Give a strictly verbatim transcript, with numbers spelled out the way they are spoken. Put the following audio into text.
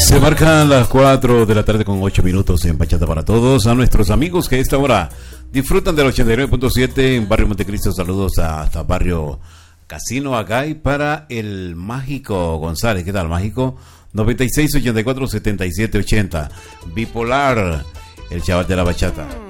Se marcan las cuatro de la tarde con ocho minutos en Bachata para Todos. A nuestros amigos que a esta hora disfrutan del ochenta y nueve punto siete en Barrio Montecristo. Saludos a, hasta Barrio Casino Agay para el Mágico González. ¿Qué tal, Mágico? noventa y seis, ochenta y cuatro, setenta y siete, ochenta. Bipolar, el chaval de la bachata.